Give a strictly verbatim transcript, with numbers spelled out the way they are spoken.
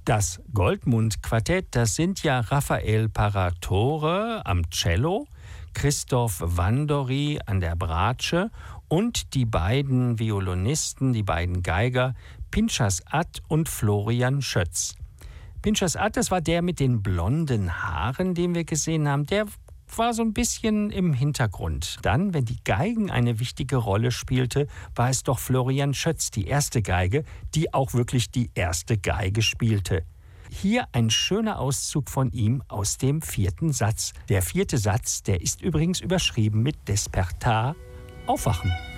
Das Goldmund-Quartett, das sind ja Raphael Paratore am Cello, Christoph Wandory an der Bratsche und die beiden Violinisten, die beiden Geiger, Pinchas Ad und Florian Schötz. Pinchas Ad, das war der mit den blonden Haaren, den wir gesehen haben, der war so ein bisschen im Hintergrund. Dann, wenn die Geigen eine wichtige Rolle spielte, war es doch Florian Schötz, die erste Geige, die auch wirklich die erste Geige spielte. Hier ein schöner Auszug von ihm aus dem vierten Satz. Der vierte Satz, der ist übrigens überschrieben mit Despertar, Aufwachen.